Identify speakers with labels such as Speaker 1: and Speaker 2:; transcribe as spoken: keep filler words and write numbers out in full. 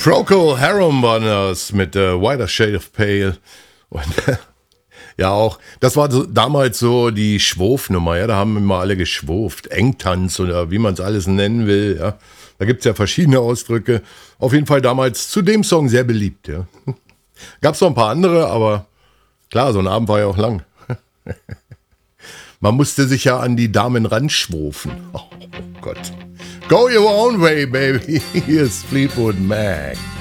Speaker 1: Procol Harum war das mit äh, Wider Shade of Pale. Und ja, auch, das war so, damals so die Schwurfnummer, ja, da haben immer alle geschwurft, Engtanz oder wie man es alles nennen will, ja. Da gibt es ja verschiedene Ausdrücke. Auf jeden Fall damals zu dem Song sehr beliebt, ja. Gab es noch ein paar andere, aber klar, so ein Abend war ja auch lang. Man musste sich ja an die Damen ranschwurfen. Oh Gott. Go your own way, baby. Here's Fleetwood Mac.